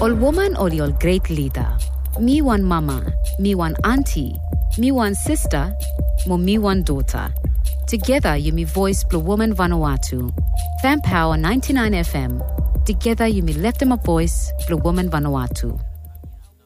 Ol woman ol your great leader. Me one mama, me one auntie, me one sister, mo me one daughter. Together you me voice Blue Woman Vanuatu. Fan Power 99 FM. Together you me lift them a voice Blue Woman Vanuatu.